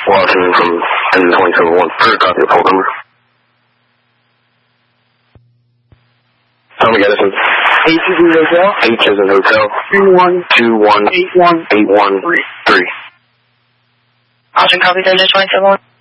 Watson from 1027-1. First copy of port number. Tommy Edison. H as in hotel. H as in hotel. 2121 813. Austin, copy 1027-1.